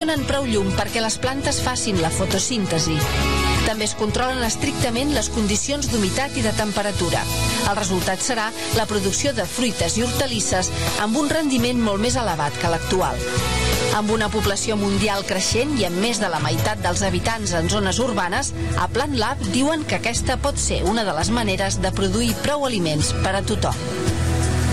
donen prou llum perquè les plantes facin la fotosíntesi. També es controlen estrictament les condicions d'humitat i de temperatura. El resultat serà la producció de fruites i hortalisses amb un rendiment molt més elevat que l'actual. Amb una població mundial creixent i amb més de la meitat dels habitants en zones urbanes, a Plant Lab diuen que aquesta pot ser una de les maneres de produir prou aliments per a tothom.